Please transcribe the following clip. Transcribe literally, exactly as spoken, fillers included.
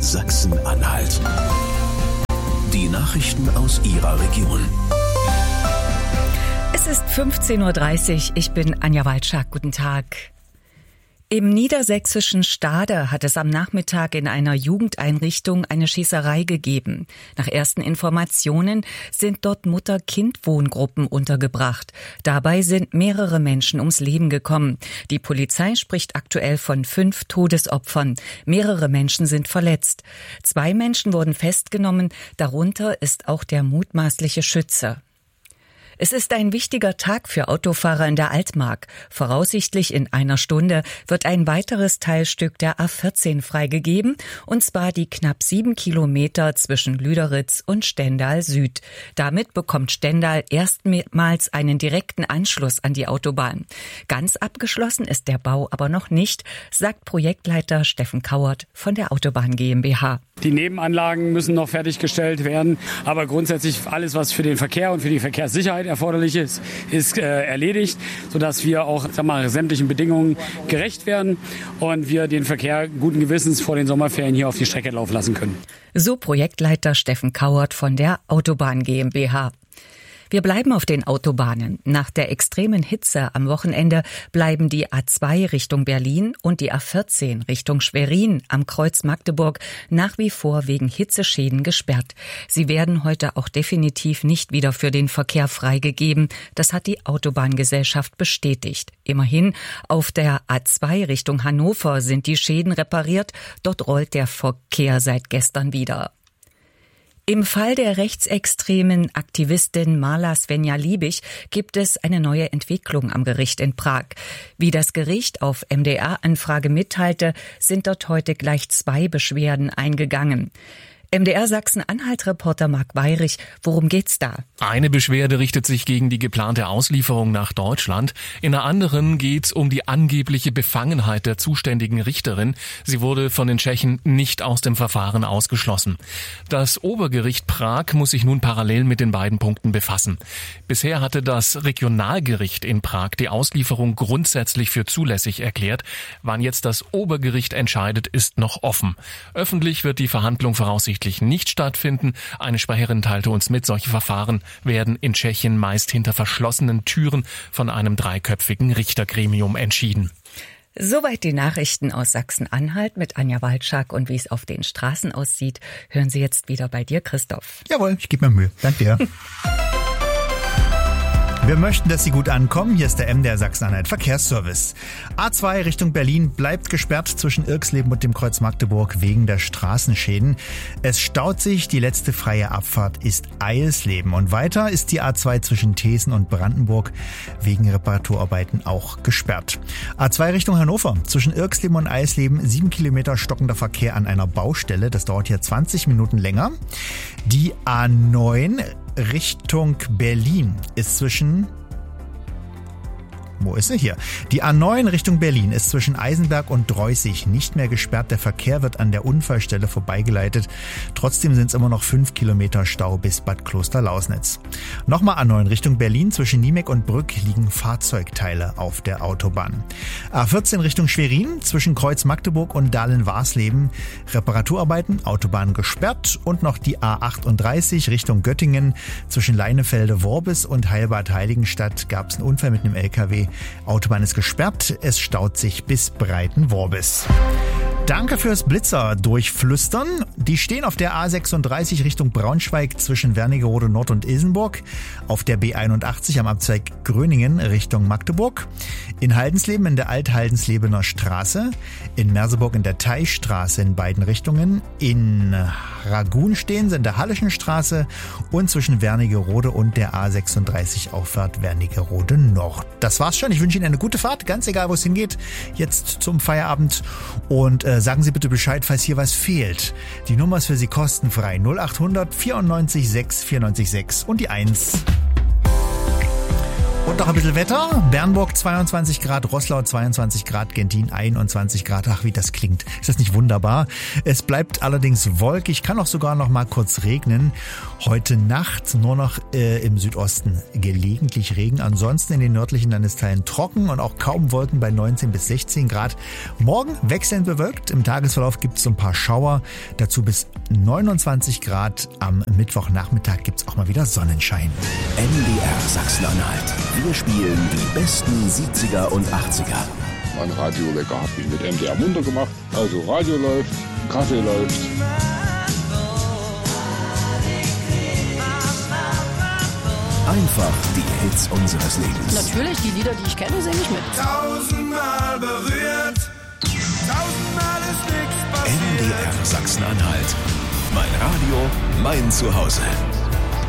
Sachsen-Anhalt. Die Nachrichten aus Ihrer Region. Es ist fünfzehn Uhr dreißig. Ich bin Anja Waldschak. Guten Tag. Im niedersächsischen Stade hat es am Nachmittag in einer Jugendeinrichtung eine Schießerei gegeben. Nach ersten Informationen sind dort Mutter-Kind-Wohngruppen untergebracht. Dabei sind mehrere Menschen ums Leben gekommen. Die Polizei spricht aktuell von fünf Todesopfern. Mehrere Menschen sind verletzt. Zwei Menschen wurden festgenommen. Darunter ist auch der mutmaßliche Schütze. Es ist ein wichtiger Tag für Autofahrer in der Altmark. Voraussichtlich in einer Stunde wird ein weiteres Teilstück der A vierzehn freigegeben, und zwar die knapp sieben Kilometer zwischen Lüderitz und Stendal Süd. Damit bekommt Stendal erstmals einen direkten Anschluss an die Autobahn. Ganz abgeschlossen ist der Bau aber noch nicht, sagt Projektleiter Steffen Kauert von der Autobahn GmbH. Die Nebenanlagen müssen noch fertiggestellt werden, aber grundsätzlich alles, was für den Verkehr und für die Verkehrssicherheit erforderlich ist, ist äh, erledigt, sodass wir auch sag mal, sämtlichen Bedingungen gerecht werden und wir den Verkehr guten Gewissens vor den Sommerferien hier auf die Strecke laufen lassen können. So Projektleiter Steffen Kauert von der Autobahn GmbH. Wir bleiben auf den Autobahnen. Nach der extremen Hitze am Wochenende bleiben die A zwei Richtung Berlin und die A vierzehn Richtung Schwerin am Kreuz Magdeburg nach wie vor wegen Hitzeschäden gesperrt. Sie werden heute auch definitiv nicht wieder für den Verkehr freigegeben. Das hat die Autobahngesellschaft bestätigt. Immerhin, auf der A zwei Richtung Hannover sind die Schäden repariert. Dort rollt der Verkehr seit gestern wieder. Im Fall der rechtsextremen Aktivistin Marla Svenja-Liebig gibt es eine neue Entwicklung am Gericht in Prag. Wie das Gericht auf M D R-Anfrage mitteilte, sind dort heute gleich zwei Beschwerden eingegangen. M D R Sachsen-Anhalt-Reporter Marc Weyrich, worum geht's da? Eine Beschwerde richtet sich gegen die geplante Auslieferung nach Deutschland. In einer anderen geht's um die angebliche Befangenheit der zuständigen Richterin. Sie wurde von den Tschechen nicht aus dem Verfahren ausgeschlossen. Das Obergericht Prag muss sich nun parallel mit den beiden Punkten befassen. Bisher hatte das Regionalgericht in Prag die Auslieferung grundsätzlich für zulässig erklärt. Wann jetzt das Obergericht entscheidet, ist noch offen. Öffentlich wird die Verhandlung voraussichtlich nicht stattfinden. Eine Sprecherin teilte uns mit, solche Verfahren werden in Tschechien meist hinter verschlossenen Türen von einem dreiköpfigen Richtergremium entschieden. Soweit die Nachrichten aus Sachsen-Anhalt mit Anja Waldschak, und wie es auf den Straßen aussieht, hören Sie jetzt wieder bei dir, Christoph. Jawohl, ich gebe mir Mühe. Danke dir. Wir möchten, dass Sie gut ankommen. Hier ist der M D R Sachsen-Anhalt Verkehrsservice. A zwei Richtung Berlin bleibt gesperrt zwischen Irxleben und dem Kreuz Magdeburg wegen der Straßenschäden. Es staut sich. Die letzte freie Abfahrt ist Eisleben. Und weiter ist die A zwei zwischen Thesen und Brandenburg wegen Reparaturarbeiten auch gesperrt. A zwei Richtung Hannover zwischen Irxleben und Eisleben. Sieben Kilometer stockender Verkehr an einer Baustelle. Das dauert hier zwanzig Minuten länger. Die A neun Richtung Berlin ist zwischen... Wo ist sie hier? Die A neun Richtung Berlin ist zwischen Eisenberg und Dreußig nicht mehr gesperrt. Der Verkehr wird an der Unfallstelle vorbeigeleitet. Trotzdem sind es immer noch fünf Kilometer Stau bis Bad Klosterlausnitz. Nochmal A neun Richtung Berlin. Zwischen Niemek und Brück liegen Fahrzeugteile auf der Autobahn. A vierzehn Richtung Schwerin. Zwischen Kreuz Magdeburg und Dahlen-Warsleben Reparaturarbeiten, Autobahn gesperrt. Und noch die A achtunddreißig Richtung Göttingen. Zwischen Leinefelde-Worbis und Heilbad-Heiligenstadt gab es einen Unfall mit einem L K W. Autobahn ist gesperrt, es staut sich bis Breiten-Worbis. Danke fürs Blitzer durchflüstern. Die stehen auf der A sechsunddreißig Richtung Braunschweig zwischen Wernigerode Nord und Ilsenburg, auf der B einundachtzig am Abzweig Gröningen Richtung Magdeburg, in Haldensleben in der Alt-Haldenslebener Straße, in Merseburg in der Teichstraße in beiden Richtungen, in Ragun stehen sie in der Halleschen Straße und zwischen Wernigerode und der A sechsunddreißig Auffahrt Wernigerode Nord. Das war's schon. Ich wünsche Ihnen eine gute Fahrt, ganz egal, wo es hingeht, jetzt zum Feierabend, und äh, sagen Sie bitte Bescheid, falls hier was fehlt. Die Nummer ist für Sie kostenfrei. null acht hundert vierundneunzig sechs vierundneunzig sechs und die eins. Und noch ein bisschen Wetter. Bernburg zweiundzwanzig Grad, Roßlau zweiundzwanzig Grad, Gentin einundzwanzig Grad. Ach, wie das klingt. Ist das nicht wunderbar? Es bleibt allerdings wolkig, kann auch sogar noch mal kurz regnen. Heute Nacht nur noch äh, im Südosten gelegentlich Regen. Ansonsten in den nördlichen Landesteilen trocken und auch kaum Wolken bei neunzehn bis sechzehn Grad. Morgen wechselnd bewölkt. Im Tagesverlauf gibt es so ein paar Schauer. Dazu bis neunundzwanzig Grad. Am Mittwochnachmittag gibt es auch mal wieder Sonnenschein. M D R Sachsen-Anhalt. Wir spielen die besten siebziger und achtziger. Mein Radiowecker hat mich mit M D R munter gemacht. Also Radio läuft, Kaffee läuft. Einfach die Hits unseres Lebens. Natürlich, die Lieder, die ich kenne, singe ich mit. Tausendmal berührt, tausendmal ist nichts passiert. M D R Sachsen-Anhalt. Mein Radio, mein Zuhause.